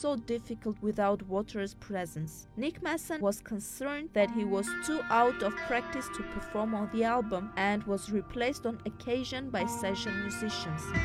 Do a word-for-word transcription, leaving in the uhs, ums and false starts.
so difficult without Waters' presence. Nick Mason was concerned that he was too out of practice to perform on the album and was replaced on occasion by session musicians.